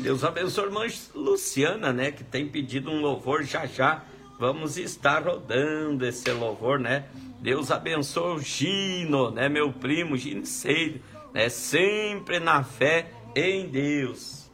Deus abençoe a irmã Luciana, né? Que tem pedido um louvor já já. Vamos estar rodando esse louvor, né? Deus abençoe o Gino, né? Meu primo Gino Seide, né? Sempre na fé em Deus.